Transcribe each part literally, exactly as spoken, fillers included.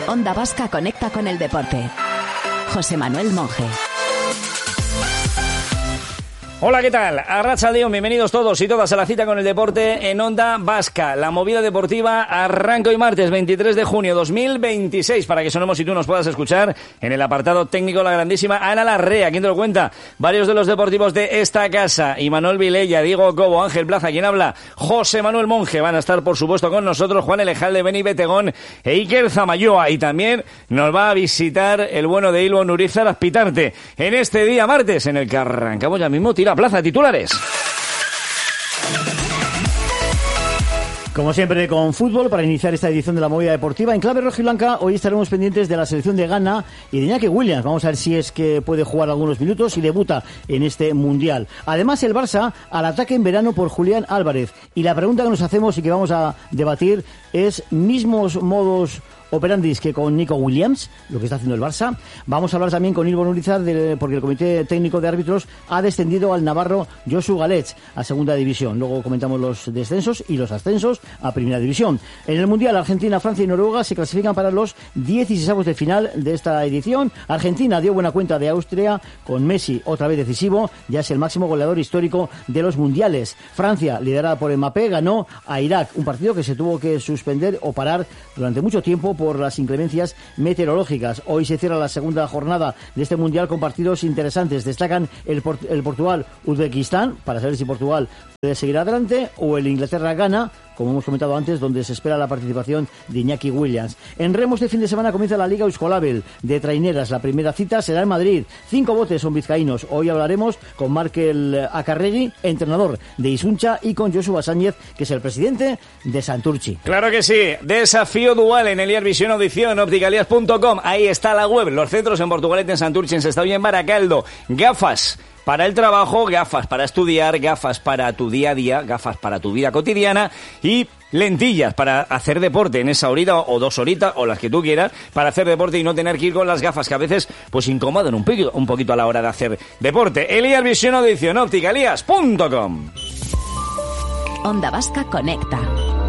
Onda Vasca conecta con el deporte. José Manuel Monje. Hola, ¿qué tal? Arratsaldeon, bienvenidos todos y todas a la cita con el deporte en Onda Vasca. La movida deportiva arranca hoy martes veintitrés de junio dos mil veintiséis para que sonemos y tú nos puedas escuchar en el apartado técnico la grandísima Ana Larrea. ¿Quién te lo cuenta? Varios de los deportivos de esta casa, Imanol Vilella, Diego Cobo, Ángel Plaza, quien habla, José Manuel Monje. Van a estar, por supuesto, con nosotros Juan Elejalde, Beni Betegón e Iker Zamayoa. Y también nos va a visitar el bueno de Ilvo Nurizar Azpitarte en este día martes en el que arrancamos ya mismo. Tira plaza, titulares. Como siempre, con fútbol, para iniciar esta edición de la movida deportiva. En clave rojiblanca, hoy estaremos pendientes de la selección de Ghana y de Iñaki Williams. Vamos a ver si es que puede jugar algunos minutos y debuta en este Mundial. Además, el Barça al ataque en verano por Julián Álvarez. Y la pregunta que nos hacemos y que vamos a debatir es mismos modos operandis que con Nico Williams, lo que está haciendo el Barça. Vamos a hablar también con Ilvo Nurizar, de, porque el Comité Técnico de Árbitros ha descendido al navarro Josu Galets a Segunda División. Luego comentamos los descensos y los ascensos a Primera División. En el Mundial, Argentina, Francia y Noruega se clasifican para los dieciseisavos de final de esta edición. Argentina dio buena cuenta de Austria con Messi otra vez decisivo, ya es el máximo goleador histórico de los mundiales. Francia, liderada por Mbappé, ganó a Irak, un partido que se tuvo que suspender o parar durante mucho tiempo por las inclemencias meteorológicas. Hoy se cierra la segunda jornada de este Mundial con partidos interesantes. Destacan el, Port- el Portugal-Uzbekistán, para saber si Portugal puede seguir adelante, o el Inglaterra-Ghana, como hemos comentado antes, donde se espera la participación de Iñaki Williams. En remos de fin de semana comienza la Liga Euskolabel de traineras. La primera cita será en Madrid. Cinco botes son vizcaínos. Hoy hablaremos con Markel Akarregui, entrenador de Isuncha, y con Josu Basáñez, que es el presidente de Santurchi. Claro que sí. Desafío dual en Eliar Visión Audición, opticalias punto com. Ahí está la web. Los centros en Portugalete, en Santurchi, en Sestao y en Baracaldo. Gafas para el trabajo, gafas para estudiar, gafas para tu día a día, gafas para tu vida cotidiana y lentillas para hacer deporte en esa horita o dos horitas o las que tú quieras para hacer deporte y no tener que ir con las gafas que a veces pues incomodan un poquito, un poquito a la hora de hacer deporte. Eliar Visión Audición, opticalias punto com. Onda Vasca conecta.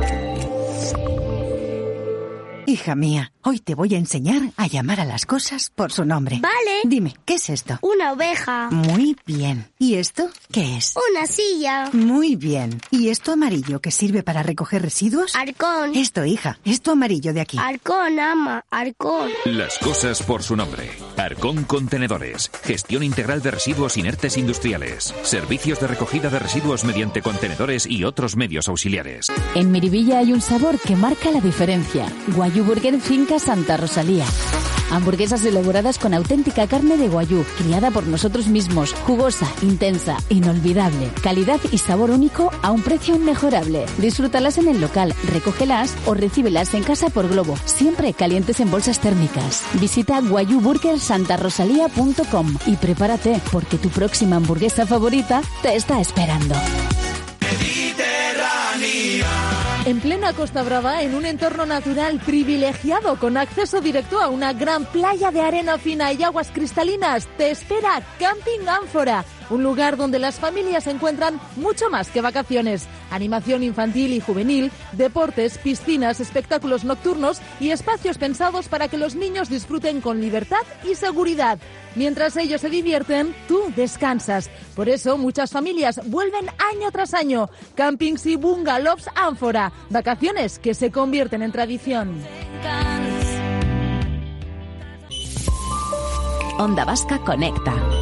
Hija mía, hoy te voy a enseñar a llamar a las cosas por su nombre. Vale. Dime, ¿qué es esto? Una oveja. Muy bien. ¿Y esto qué es? Una silla. Muy bien. ¿Y esto amarillo que sirve para recoger residuos? Arcón. Esto, hija, esto amarillo de aquí. Arcón, ama, Arcón. Las cosas por su nombre. Arcón Contenedores. Gestión integral de residuos inertes industriales. Servicios de recogida de residuos mediante contenedores y otros medios auxiliares. En Miribilla hay un sabor que marca la diferencia. Guayú Burger Finca Santa Rosalía. Hamburguesas elaboradas con auténtica carne de guayú, criada por nosotros mismos, jugosa, intensa, inolvidable, calidad y sabor único a un precio inmejorable. Disfrútalas en el local, recógelas o recíbelas en casa por globo, siempre calientes en bolsas térmicas. Visita guayú burger santa rosalía punto com y prepárate porque tu próxima hamburguesa favorita te está esperando. En plena Costa Brava, en un entorno natural privilegiado con acceso directo a una gran playa de arena fina y aguas cristalinas, te espera Camping Ánfora, un lugar donde las familias encuentran mucho más que vacaciones. Animación infantil y juvenil, deportes, piscinas, espectáculos nocturnos y espacios pensados para que los niños disfruten con libertad y seguridad. Mientras ellos se divierten, tú descansas. Por eso muchas familias vuelven año tras año. Campings y bungalows Ánfora. Vacaciones que se convierten en tradición. Onda Vasca conecta.